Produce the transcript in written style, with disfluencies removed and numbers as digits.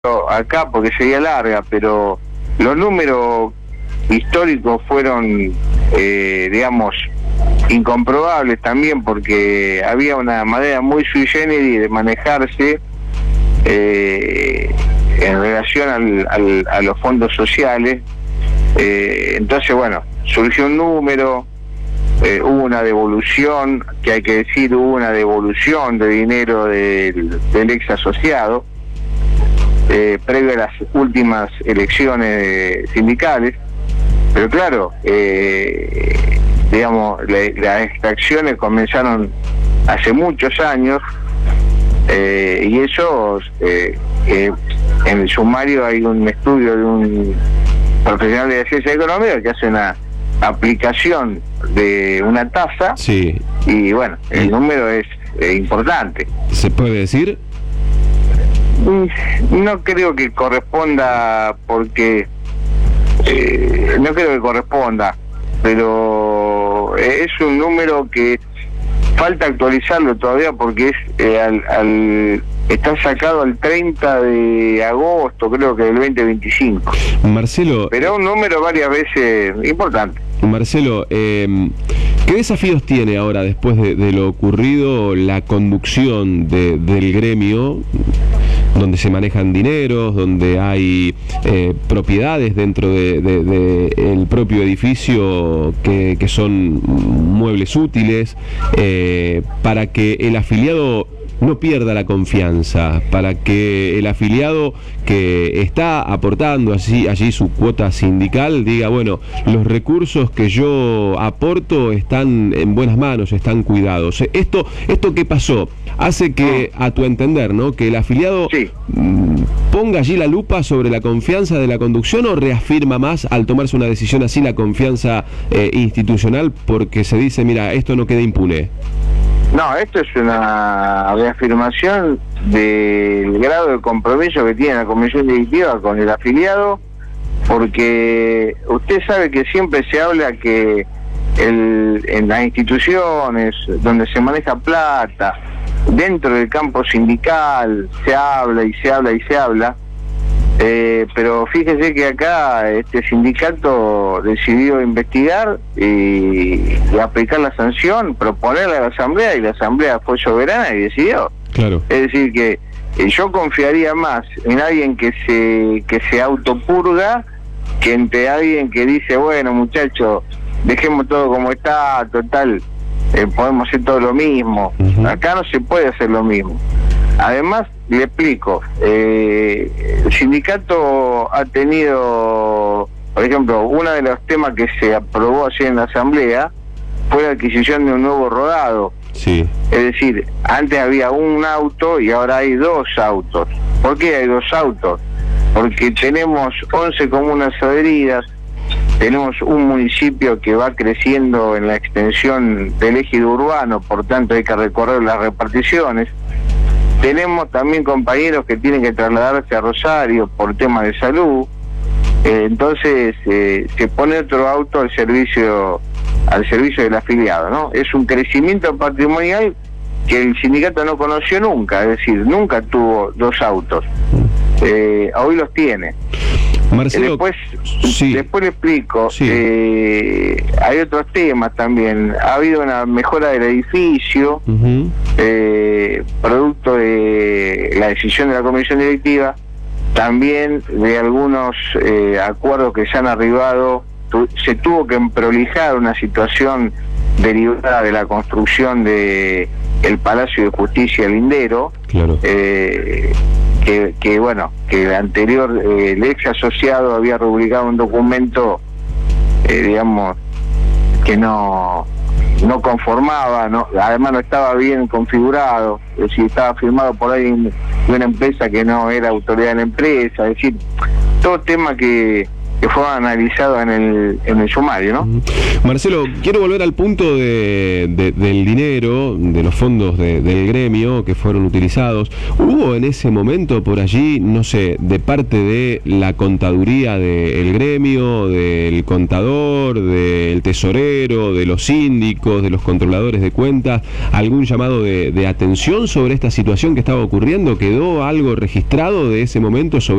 acá porque sería larga, pero los números históricos fueron, digamos, incomprobables también, porque había una manera muy sui generis de manejarse en relación a los fondos sociales. Entonces, bueno, surgió un número, hubo una devolución, que hay que decir, hubo una devolución de dinero del ex asociado, previo a las últimas elecciones sindicales. Pero claro, digamos, las extracciones comenzaron hace muchos años, y eso, en el sumario hay un estudio de un profesional de la ciencia económica que hace una aplicación de una tasa. Sí. Y bueno, el número es importante. ¿Se puede decir? No creo que corresponda, porque no creo que corresponda, pero es un número que falta actualizarlo todavía, porque es está sacado el 30 de agosto, creo que del 2025. Marcelo... Pero es un número varias veces importante. Marcelo, ¿qué desafíos tiene ahora, después de lo ocurrido, la conducción del gremio, donde se manejan dineros, donde hay propiedades dentro de el propio edificio que son muebles útiles, para que el afiliado no pierda la confianza, para que el afiliado que está aportando allí su cuota sindical diga, bueno, los recursos que yo aporto están en buenas manos, están cuidados? ¿Esto qué pasó? Hace que, a tu entender, ¿no?, que el afiliado ponga allí la lupa sobre la confianza de la conducción, o reafirma más al tomarse una decisión así la confianza institucional, porque se dice, mira, esto no queda impune? No, esto es una reafirmación del grado de compromiso que tiene la comisión directiva con el afiliado, porque usted sabe que siempre se habla que en las instituciones donde se maneja plata, dentro del campo sindical, se habla y se habla y se habla, pero fíjese que acá este sindicato decidió investigar y aplicar la sanción, proponerla a la asamblea, y la asamblea fue soberana y decidió. Claro. Es decir que yo confiaría más en alguien que se autopurga, que entre alguien que dice, bueno, muchachos, dejemos todo como está, total, podemos hacer todo lo mismo. Acá no se puede hacer lo mismo. Además, le explico, el sindicato ha tenido, por ejemplo, uno de los temas que se aprobó así en la asamblea fue la adquisición de un nuevo rodado. Sí. Es decir, antes había un auto y ahora hay 2 autos. ¿Por qué hay 2 autos? Porque tenemos 11 comunas adheridas, tenemos un municipio que va creciendo en la extensión del ejido urbano, por tanto hay que recorrer las reparticiones. Tenemos también compañeros que tienen que trasladarse a Rosario por temas de salud. Entonces se pone otro auto al servicio del afiliado, ¿no? Es un crecimiento patrimonial que el sindicato no conoció nunca, es decir, nunca tuvo 2 autos. Hoy los tiene. Marcelo, después le explico, hay otros temas también. Ha habido una mejora del edificio, producto de la decisión de la comisión directiva, también de algunos acuerdos que se han arribado. Se tuvo que prolijar una situación derivada de la construcción de el Palacio de Justicia Lindero. Claro. Que bueno, que el anterior, el ex asociado había rubricado un documento, digamos, que no conformaba, además no estaba bien configurado, es decir, estaba firmado por alguien de una empresa que no era autoridad de la empresa, es decir, todo tema que que fue analizado en el sumario, ¿no? Marcelo, quiero volver al punto del dinero, de los fondos del gremio que fueron utilizados. ¿Hubo en ese momento por allí, no sé, de parte de la contaduría del gremio, del contador, del tesorero, de los síndicos, de los controladores de cuentas, algún llamado de atención sobre esta situación que estaba ocurriendo? ¿Quedó algo registrado de ese momento sobre